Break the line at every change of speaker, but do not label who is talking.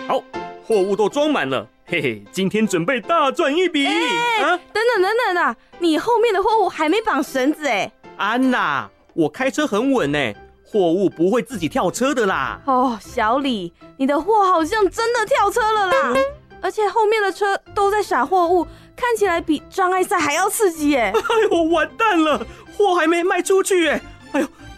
好，货物都装满了，嘿嘿，今天准备大赚一笔。
等等啊，你后面的货物还没绑绳子哎。
安娜，我开车很稳哎，货物不会自己跳车的啦。
哦，小李，你的货好像真的跳车了啦，而且后面的车都在撒货物，看起来比障碍赛还要刺激耶。
哎呦，完蛋了，货还没卖出去耶。哎呦，